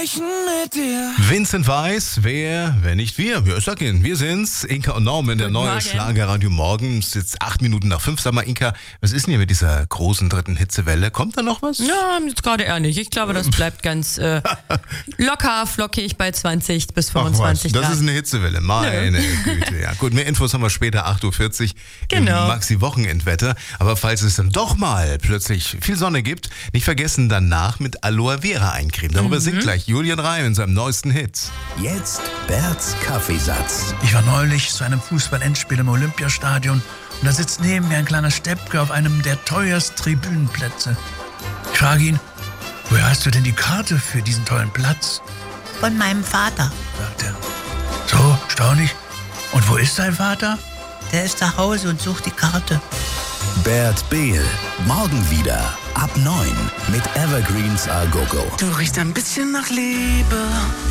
erreichen mit dir. Vincent Weiss, wer nicht wir? Ja, ich sag Ihnen, wir sind's. Inka und Norman, der neue Schlagerradio Morgen. Es ist jetzt 8 Minuten nach 5. Sag mal, Inka, was ist denn hier mit dieser großen dritten Hitzewelle? Kommt da noch was? Ja, jetzt gerade eher nicht. Ich glaube, das bleibt ganz locker, flockig bei 20 bis 25 Grad. Das ist eine Hitzewelle, meine Güte. Ja, gut, mehr Infos haben wir später, 8.40 Uhr Genau. im Maxi-Wochenendwetter. Aber falls es dann doch mal plötzlich viel Sonne gibt, nicht vergessen, danach mit Aloe Vera eincremen. Darüber singt gleich Julian Reim in seinem neuesten Hit. Jetzt Berts Kaffeesatz. Ich war neulich zu einem Fußballendspiel im Olympiastadion und da sitzt neben mir ein kleiner Steppke auf einem der teuersten Tribünenplätze. Ich frage ihn, woher hast du denn die Karte für diesen tollen Platz? Von meinem Vater. Sagt er. So, staunlich. Und wo ist dein Vater? Der ist zu Hause und sucht die Karte. Bert Behl. Morgen wieder ab 9 mit Evergreens A Go Go. Du riechst ein bisschen nach Liebe.